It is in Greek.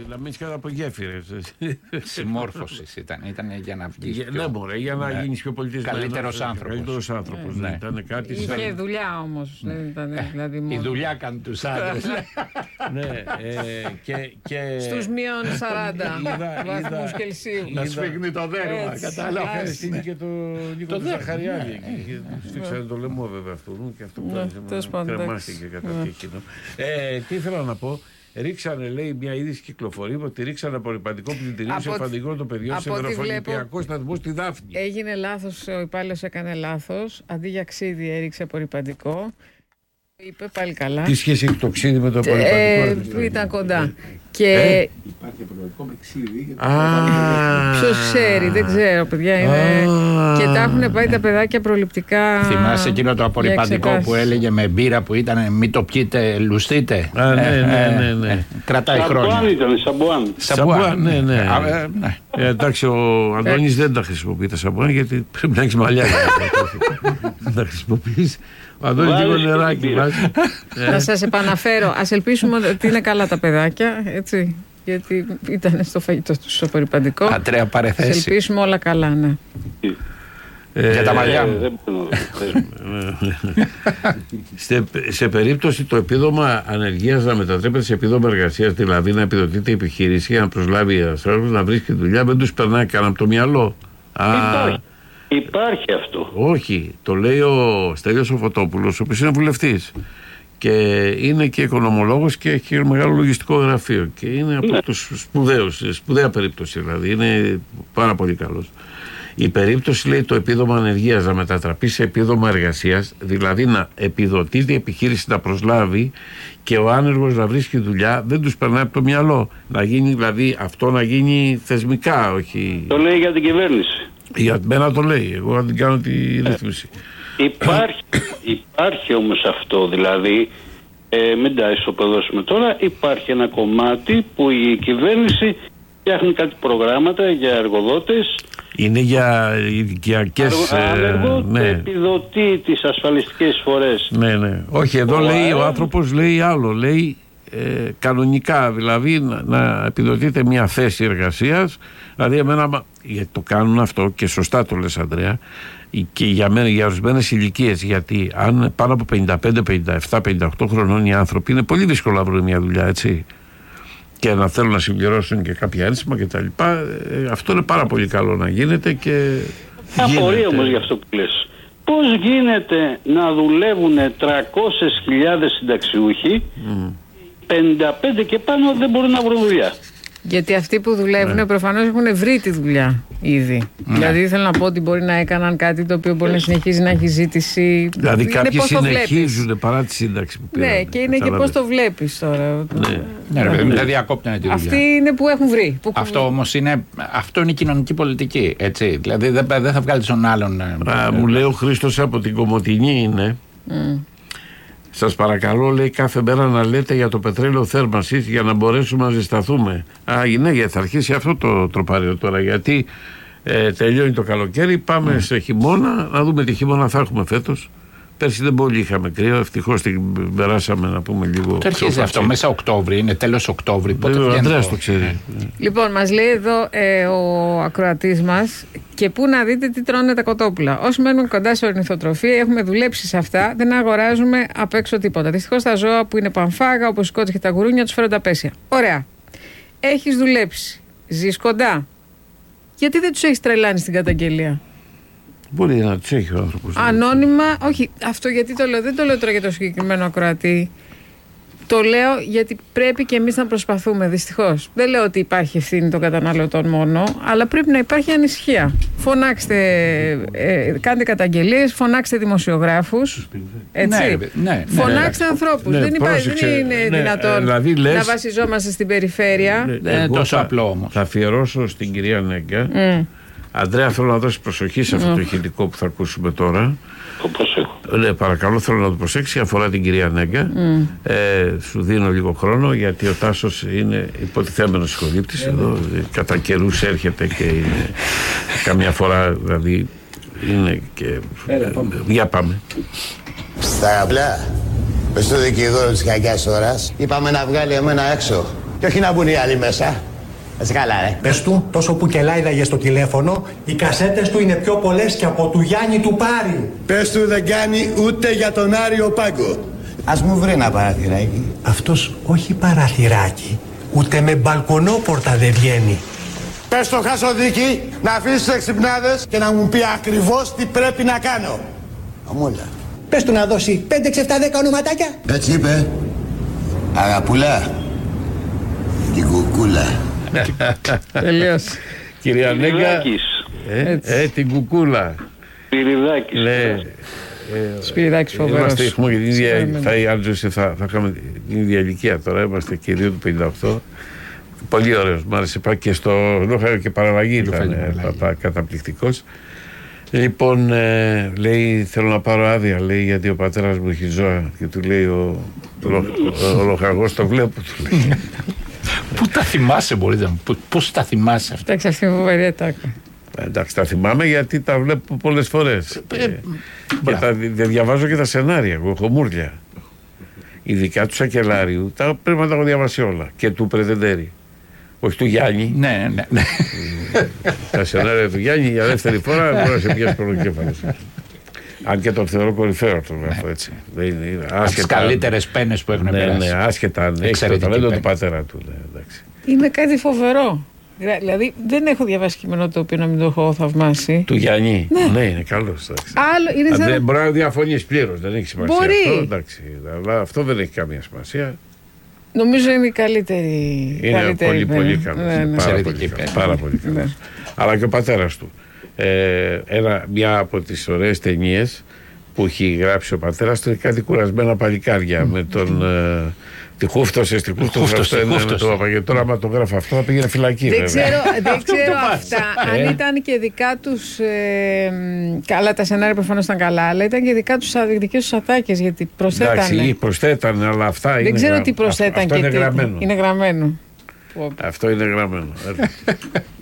Να μην κατά από γέφυρες. Συμμόρφωση ήταν για να βγει. Ναι, μπορεί, για να γίνει πιο πολιτισμένος. Καλύτερος άνθρωπος. Ναι. Ήταν κάτι είχε δουλειά όμως. Δηλαδή η δουλειά κάνει τους άντρες. Ναι, στους μείον 40 βαθμούς Κελσίου. Να σφίγνει το δέρμα. Κατάλαβες. Είναι και το Νίκο Ζαχαριάδη. Σφίξανε το λαιμό βέβαια αυτού. Και αυτό που κρεμάστηκε κατά και εκείνο. Τι ήθελα να πω. Ρίξανε, λέει, μια είδηση κυκλοφορεί ότι ρίξανε απορριπαντικό πλυντηρίο σε φαντικό των παιδιών σε δροφονιπιακό σταθμό στη Δάφνη. Έγινε λάθος, ο υπάλληλος έκανε λάθος. Αντί για ξύδι έριξε απορριπαντικό. Είπε πάλι καλά. Τι σχέση έχει το ξύδι με το απορριπαντικό? Ήταν κοντά. Και υπάρχει απορριπαντικό με ξύδι. Ποιος ξέρει, δεν ξέρω, παιδιά. Και τα έχουν πάει τα παιδάκια προληπτικά. Θυμάσαι εκείνο το απορριπαντικό που έλεγε με μπύρα που ήταν «Μην το πιείτε, λουστείτε». Ναι. Κρατάει χρόνια. Σαμπουάν ήταν, Σαμπουάν, ναι. Εντάξει, ο Αντώνης δεν τα χρησιμοποιεί τα σαμπουάν γιατί πρέπει να έχεις μαλλιά να τα χρησιμοποιείς. Ο Αντώνης λίγο νεράκι βάζει. Να σας επαναφέρω. Ας ελπίσουμε ότι είναι καλά τα παιδάκια, έτσι. Γιατί ήταν στο φαγητό του στο απορριπαντικό. Ατρέα παρεθέση. Ας ελπίσουμε όλα καλά, ναι. Για τα μαλλιά μου. Σε περίπτωση το επίδομα ανεργίας να μετατρέπεται σε επίδομα εργασίας, δηλαδή να επιδοτείται η επιχείρηση για να προσλάβει ανθρώπους να βρίσκει δουλειά, δεν τους περνάει καν από το μυαλό. Υπάρχει αυτό. Όχι, το λέει ο Στέλιος ο Φωτόπουλος, ο οποίος είναι βουλευτής και είναι και οικονομολόγος και έχει μεγάλο λογιστικό γραφείο και είναι από τους σπουδαία περίπτωση, δηλαδή είναι πάρα πολύ καλός. Η περίπτωση, λέει, το επίδομα ανεργίας να μετατραπεί σε επίδομα εργασίας, δηλαδή να επιδοτείται η επιχείρηση να προσλάβει και ο άνεργος να βρίσκει δουλειά, δεν τους περνάει από το μυαλό. Να γίνει, δηλαδή, αυτό να γίνει θεσμικά, όχι. Το λέει για την κυβέρνηση. Για μένα το λέει, εγώ να την κάνω τη ρύθμιση. Υπάρχει όμως αυτό, δηλαδή, μην τα ισοπεδώσουμε τώρα, υπάρχει ένα κομμάτι που η κυβέρνηση φτιάχνει κάτι προγράμματα για εργοδότες. Είναι για ηλικιακές. Ναι. Επιδοτεί τις ασφαλιστικές εισφορές. Ναι. Όχι, εδώ λέει ο άνθρωπος, λέει άλλο. Λέει κανονικά, δηλαδή να επιδοτείται μια θέση εργασίας. Δηλαδή, εμένα, γιατί το κάνουν αυτό και σωστά το λες, Ανδρέα, και για μένα, για ορισμένες ηλικίες. Γιατί αν πάνω από 55, 57, 58 χρονών οι άνθρωποι είναι πολύ δύσκολο να βρουν μια δουλειά, έτσι. Και να θέλουν να συμπληρώσουν και κάποια ένσημα και τα λοιπά, αυτό είναι πάρα πολύ καλό να γίνεται και απορία όμως για αυτό που λες. Πώς γίνεται να δουλεύουν 300.000 συνταξιούχοι, 55 και πάνω δεν μπορούν να βρουν δουλειά? Γιατί αυτοί που δουλεύουν προφανώς έχουν βρει τη δουλειά ήδη. Δηλαδή θέλω να πω ότι μπορεί να έκαναν κάτι το οποίο μπορεί να συνεχίζει να έχει ζήτηση. Δηλαδή κάποιοι συνεχίζουν παρά τη σύνταξη που πήραν. Ναι, και είναι και πώς το βλέπεις τώρα. Δεν διακόπτουν τη δουλειά. Αυτοί είναι που έχουν βρει. Αυτό όμως είναι η κοινωνική πολιτική. Έτσι. Δηλαδή δεν θα βγάλει τον άλλον. Μου λέει ο Χρήστος από την Κομοτηνή είναι. Σας παρακαλώ, λέει, κάθε μέρα να λέτε για το πετρέλαιο θέρμανσης για να μπορέσουμε να ζεσταθούμε. Ναι, γιατί θα αρχίσει αυτό το τροπάριο τώρα. Γιατί τελειώνει το καλοκαίρι, πάμε σε χειμώνα, να δούμε τι χειμώνα θα έχουμε φέτος. Πέρσι δεν πολύ είχαμε κρύο, ευτυχώς την περάσαμε, να πούμε λίγο. Το αρχίζει αυτό μέσα Οκτώβρη, είναι τέλος Οκτώβρη. Ο Ανδρέας το ξέρει. Λοιπόν, μας λέει εδώ ο ακροατής μας, και πού να δείτε τι τρώνε τα κοτόπουλα. Όσοι μένουμε κοντά σε ορνηθοτροφία, έχουμε δουλέψει σε αυτά, δεν αγοράζουμε απ' έξω τίποτα. Δυστυχώς τα ζώα που είναι πανφάγα, όπως οι κότες και τα γουρούνια, τους φέρουν τα πέσια. Ωραία. Έχεις δουλέψει, ζεις κοντά. Γιατί δεν τους έχεις τρελάνει στην καταγγελία? Μπορεί να τους έχει ο άνθρωπος. Ανώνυμα, όχι, αυτό γιατί το λέω, δεν το λέω τώρα για το συγκεκριμένο ακροατή. Το λέω γιατί πρέπει και εμείς να προσπαθούμε, δυστυχώς. Δεν λέω ότι υπάρχει ευθύνη των καταναλωτών μόνο, αλλά πρέπει να υπάρχει ανησυχία. Φωνάξτε, κάντε καταγγελίες, φωνάξτε δημοσιογράφους. Έτσι. Φωνάξτε ανθρώπους. Δεν είναι δυνατόν να βασιζόμαστε στην περιφέρεια. Δεν είναι τόσο απλό όμως. Θα αφιερώσω στην κυρία Νέγκα. Αντρέα, θέλω να δώσει προσοχή σε αυτό το ηχητικό που θα ακούσουμε τώρα. Ναι, παρακαλώ, θέλω να το προσέξει. Αφορά την κυρία Νέγκα. Σου δίνω λίγο χρόνο, γιατί ο Τάσος είναι υποτιθέμενος συγχωρήπτης εδώ. Κατά καιρούς έρχεται και είναι καμιά φορά, δηλαδή είναι και. Για πάμε. Στα απλά, μες στο δικηγόρο της κακιάς ώρας, είπαμε να βγάλει εμένα έξω. Και όχι να μπουν οι άλλοι μέσα. Έτσι καλά, ρε. Πες του, τόσο που κελάιδαγε στο τηλέφωνο, οι κασέτες του είναι πιο πολλές και από του Γιάννη του Πάρη. Πες του δεν κάνει ούτε για τον Άριο Πάγκο. Ας μου βρει ένα παραθυράκι. Αυτός όχι παραθυράκι, ούτε με μπαλκονόπορτα δεν βγαίνει. Πες στο Χασοδίκη να αφήσει τους εξυπνάδες και να μου πει ακριβώς τι πρέπει να κάνω. Αμούλα. Πες του να δώσει 5, 6, 7, 10 ονοματάκια. Έτσι είπε. Αγαπούλα. Την κουκούλα. Τελείωσε. Κυρία Νέγκα, την κουκούλα. Σπυριδάκης. Σπυριδάκης φοβερός. Είμαστε, έχουμε την ίδια, θα κάνουμε την ίδια ηλικία τώρα, είμαστε και δύο του 58. Πολύ ωραίος, μ' άρεσε, και στο Λούχαριο και παραλλαγή ήταν καταπληκτικός. Λοιπόν, λέει, θέλω να πάρω άδεια, λέει, γιατί ο πατέρας μου έχει ζώα, και του λέει ο λοχαγός, το βλέπω, του λέει. Πού τα θυμάσαι, μπορείτε να μου πείτε, πώς τα θυμάσαι αυτά? Εντάξει, αυτή η φοβερή ατάκα. Εντάξει, τα θυμάμαι γιατί τα βλέπω πολλές φορές. Και διαβάζω και τα σενάρια, εγώ έχω μούρλια. Ειδικά του Σακελάριου, πρέπει να τα έχω διαβάσει όλα. Και του Πρετεντέρη. Όχι του Γιάννη. Ναι. Τα σενάρια του Γιάννη για δεύτερη φορά μπορεί να σε πιάσει πρωτοκέφαλος. Αν και τον θεωρώ κορυφαίο, το γράφω έτσι. Από τις καλύτερες πένες που έχουν περάσει. Ναι, άσχετα αν έχει το ταλέντο του πατέρα του. Είναι κάτι φοβερό. Δηλαδή δεν έχω διαβάσει κείμενο το οποίο να μην το έχω θαυμάσει. Του Γιάννη. Ναι, είναι καλός. Δεν μπορεί να διαφωνείς πλήρως, δεν έχει σημασία. Μπορεί. Αλλά αυτό δεν έχει καμία σημασία. Νομίζω είναι η καλύτερη. Είναι πολύ καλός. Πάρα πολύ καλός. Αλλά και ο πατέρας του. Μια από τις ωραίες ταινίες που έχει γράψει ο πατέρας του είναι κάτι κουρασμένα παλικάρια με τον. Τη χούφτωσε, στη χούφτωσε με το Παπαγιώτη. Τώρα, άμα το γράφω αυτό, θα πήγαινε φυλακή. Δεν ξέρω αυτά. Αν ήταν και δικά τους. Καλά, τα σενάρια προφανώς ήταν καλά, αλλά ήταν και δικές τους ατάκες, γιατί προσθέτανε. Εντάξει, προσθέτανε, αλλά αυτά είναι. Δεν ξέρω τι προσθέτανε και τι. Είναι γραμμένο. Είναι γραμμένο. Αυτό είναι γραμμένο.